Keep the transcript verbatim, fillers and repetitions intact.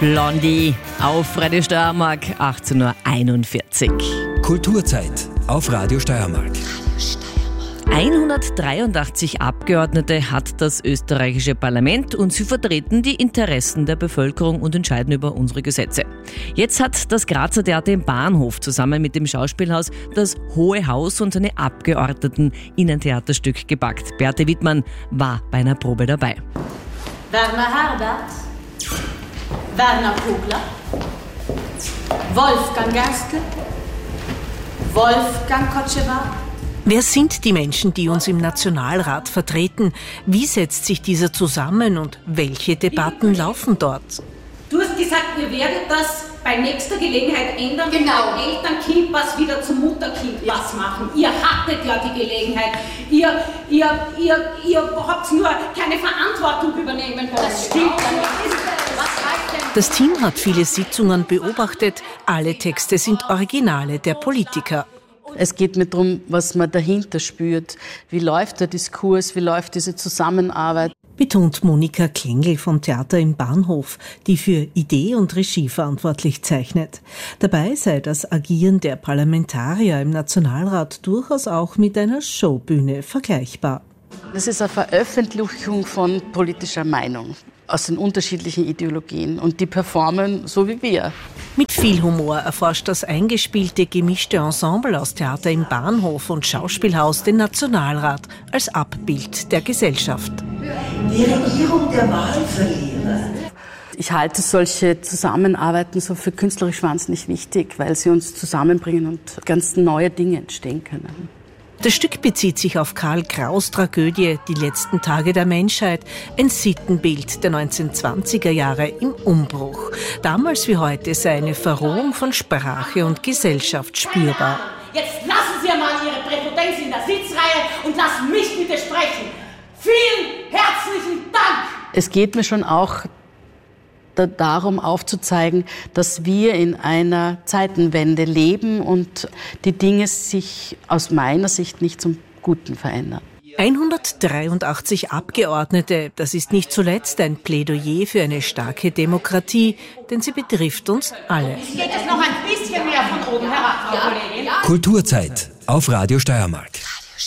Blondie auf Radio Steiermark, achtzehn Uhr einundvierzig. Kulturzeit auf Radio Steiermark. hundertdreiundachtzig Abgeordnete hat das österreichische Parlament und sie vertreten die Interessen der Bevölkerung und entscheiden über unsere Gesetze. Jetzt hat das Grazer Theater im Bahnhof zusammen mit dem Schauspielhaus das Hohe Haus und seine Abgeordneten in ein Theaterstück gepackt. Beate Wittmann war bei einer Probe dabei. Werner Herbert, Werner Kugler, Wolfgang Gerstl, Wolfgang Kotschewa. Wer sind die Menschen, die uns im Nationalrat vertreten? Wie setzt sich dieser zusammen und welche Debatten laufen dort? Du hast gesagt, ihr werdet das bei nächster Gelegenheit ändern, genau. Wenn Elternkind was wieder zum Mutterkind ja. was machen. Ihr hattet ja die Gelegenheit. Ihr, ihr, ihr, ihr habt nur keine Verantwortung übernehmen wollen. Das stimmt. Was heißt denn? Das Team hat viele Sitzungen beobachtet. Alle Texte sind Originale der Politiker. Es geht nicht darum, was man dahinter spürt. Wie läuft der Diskurs, wie läuft diese Zusammenarbeit? Betont Monika Klengel vom Theater im Bahnhof, die für Idee und Regie verantwortlich zeichnet. Dabei sei das Agieren der Parlamentarier im Nationalrat durchaus auch mit einer Showbühne vergleichbar. Das ist eine Veröffentlichung von politischer Meinung aus den unterschiedlichen Ideologien und die performen so wie wir. Mit viel Humor erforscht das eingespielte, gemischte Ensemble aus Theater im Bahnhof und Schauspielhaus den Nationalrat als Abbild der Gesellschaft. Die Regierung der Wahlverlierer. Ich halte solche Zusammenarbeiten so für künstlerisch wahnsinnig wichtig, weil sie uns zusammenbringen und ganz neue Dinge entstehen können. Das Stück bezieht sich auf Karl Kraus' Tragödie Die letzten Tage der Menschheit, ein Sittenbild der neunzehnhundertzwanziger Jahre im Umbruch. Damals wie heute sei eine Verrohung von Sprache und Gesellschaft spürbar. Jetzt lassen Sie einmal Ihre Präpotenz in der Sitzreihe und lassen mich bitte sprechen. Vielen herzlichen Dank! Es geht mir schon auch darum aufzuzeigen, dass wir in einer Zeitenwende leben und die Dinge sich aus meiner Sicht nicht zum Guten verändern. hundertdreiundachtzig Abgeordnete, das ist nicht zuletzt ein Plädoyer für eine starke Demokratie, denn sie betrifft uns alle. Es geht jetzt noch ein bisschen mehr von oben herab, Frau Kollegin. Kulturzeit auf Radio Steiermark.